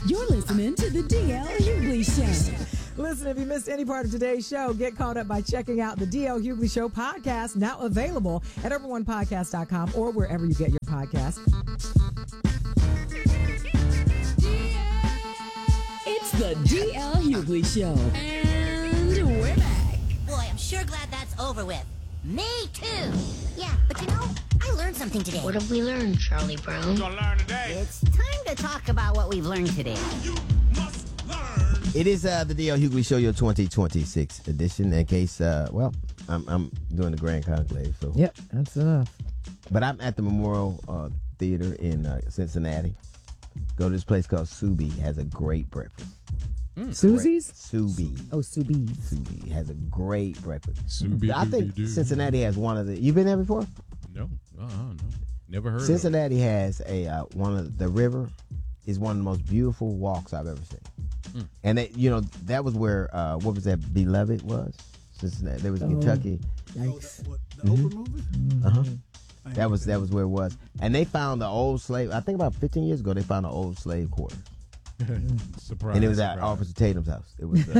You're listening to the DL Hughley Show. Listen, if you missed any part of today's show, get caught up by checking out the DL Hughley Show podcast, now available at UrbanOnePodcast.com or wherever you get your podcasts. It's the DL Hughley Show. And we're back. Boy, I'm sure glad that's over with. Me too. Yeah, but you know, I learned something today. What have we learned, Charlie Brown? We're gonna learn today. It's time to talk about what we've learned today. You must learn. It is the DL Hughley Show, your 2026 edition. In case, I'm doing the Grand Conclave. So Yep, that's enough. But I'm at the Memorial Theater in Cincinnati. Go to this place called Subi. Has a great breakfast. Susie's? Subi. Oh, Subi's. Subi has a great breakfast. Subi, I think Cincinnati has one of the. You been there before? No. No. Never heard Cincinnati has a one of the river is one of the most beautiful walks I've ever seen. And that was where what was that Beloved was? Cincinnati. There was Kentucky. Yikes. The Oprah movie? That was where it was. And they found the old slave. I think about 15 years ago they found the old slave quarter. Surprise. And it was at Officer Tatum's house. It was.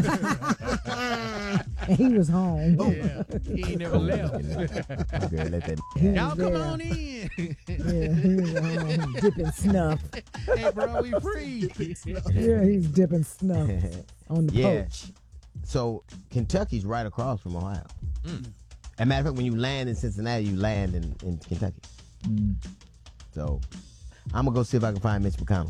And he was home. Yeah, he ain't never left. Okay, let that. Y'all come on in. Yeah, he was home dipping snuff. Hey, bro, we free. Yeah, he's dipping snuff on the Yeah. poach. So Kentucky's right across from Ohio. As a matter of fact, when you land in Cincinnati, you land in Kentucky. So I'm gonna go see if I can find Mitch McConnell.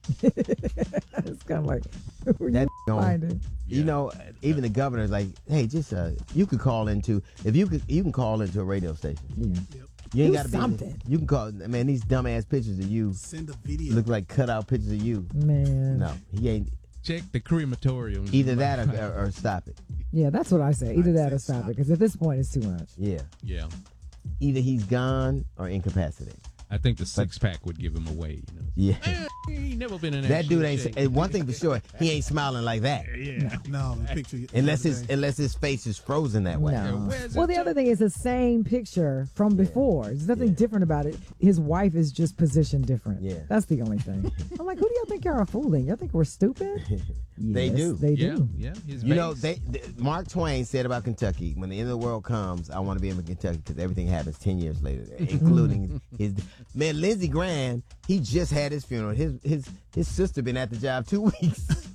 It's kind of like, where That you find it? You know, even the governor's like, hey, just you could call into you can call into a radio station. Yeah. You ain't Do got to be something. You can call. Man, these dumbass pictures of you Send a video. look like cutout pictures of you. Man. No, he ain't. Check the crematorium. Either that or stop it. Yeah, that's what I say. Either that or stop it, because at this point it's too much. Yeah. Yeah. Either he's gone or incapacitated. I think the six-pack would give him away, you know. Yeah. He ain't never been in That dude shape. ain't. One thing for sure, he ain't smiling like that. Yeah. No, the picture. Unless his face is frozen that way. No. Where's Well, it the other thing is the same picture from before. There's nothing different about it. His wife is just positioned different. Yeah. That's the only thing. I'm like, who do y'all think y'all are fooling? Y'all think we're stupid? They Yes, do. They Yeah, do. yeah. His You know, base. Mark Twain said about Kentucky, when the end of the world comes, I want to be in Kentucky because everything happens 10 years later, including his man, Lindsey Graham. He just had his funeral. His sister been at the job 2 weeks.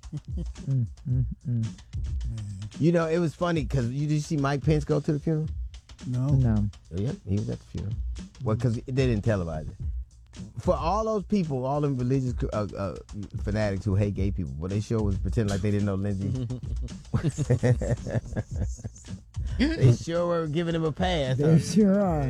You know, it was funny because did you see Mike Pence go to the funeral? No. No. Oh, yeah, he was at the funeral. Well, because they didn't televise it. For all those people, all them religious fanatics who hate gay people, what they sure was pretending like they didn't know Lindsay. They sure were giving him a pass. They sure are.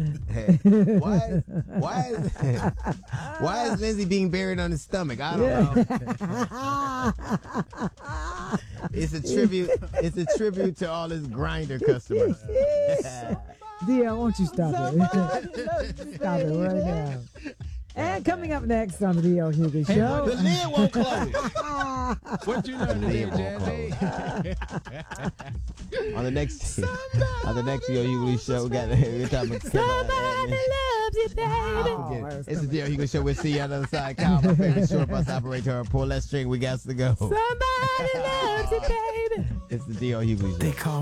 Why is Lindsay being buried on his stomach? I don't know. It's a tribute. It's a tribute to all his grinder customers. DL, won't you stop it? Stop it right now. And coming up next on the DL Hughley The Show. lid won't close. What you learned today, Lid won't Jazzy? On the next DL Hughley Show, we're talking about Somebody loves you, baby. It's the DL Hughley Show. We'll see you on the other side. Kyle, my favorite short bus operator. Pull that string. We got to go. Somebody loves you, baby. It's the DL Hughley Show. They call